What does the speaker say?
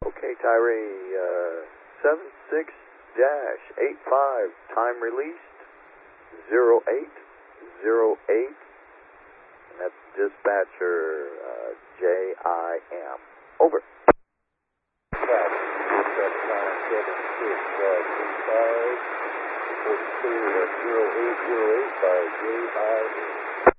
Okay, Tyree, 76-85, time released, 0808, and that's dispatcher JIM. Over. 0808 by JIM.